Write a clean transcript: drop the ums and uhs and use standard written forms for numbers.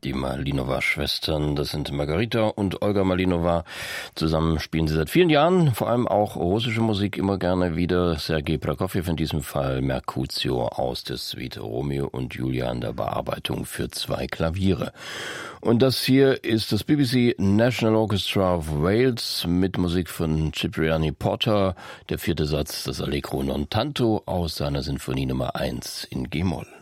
Die Malinova-Schwestern, das sind Margarita und Olga Malinova. Zusammen spielen sie seit vielen Jahren, vor allem auch russische Musik, immer gerne wieder. Sergei Prokofjew, in diesem Fall Mercutio aus der Suite Romeo und Julia in der Bearbeitung für 2 Klaviere. Und das hier ist das BBC National Orchestra of Wales mit Musik von Cipriani Porter, der 4. Satz, das Allegro non tanto aus seiner Sinfonie Nummer 1 in G-Moll.